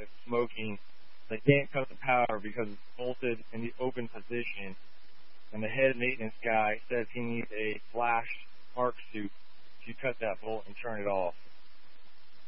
it's smoking. They can't cut the power because it's bolted in the open position. And the head maintenance guy says he needs a flash arc suit to cut that bolt and turn it off.